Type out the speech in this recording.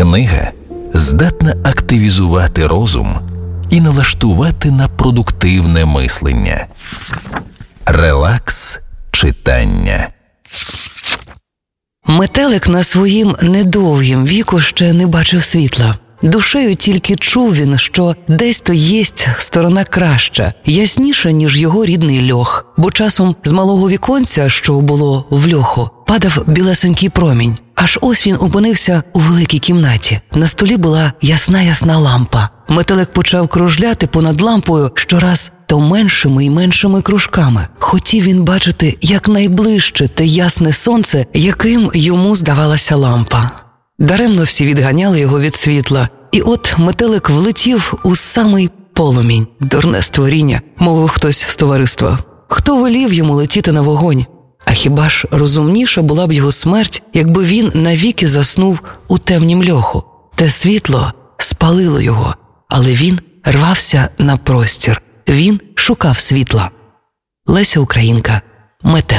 Книга здатна активізувати розум і налаштувати на продуктивне мислення. Релакс читання. Метелик на своїм недовгім віку ще не бачив світла. Душею тільки чув він, що десь-то єсть сторона краща, ясніша, ніж його рідний льох. Бо часом з малого віконця, що було в льоху, падав білесенький промінь. Аж ось він опинився у великій кімнаті. На столі була ясна лампа. Метелик почав кружляти понад лампою щораз то меншими і меншими кружками. Хотів він бачити якнайближче те ясне сонце, яким йому здавалася лампа. Даремно всі відганяли його від світла. І от метелик влетів у самий полумінь. Дурне створіння, мовив хтось з товариства. Хто велів йому летіти на вогонь? А хіба ж розумніша була б його смерть, якби він навіки заснув у темнім льоху? Те світло спалило його, але він рвався на простір. Він шукав світла. Леся Українка. Метелик.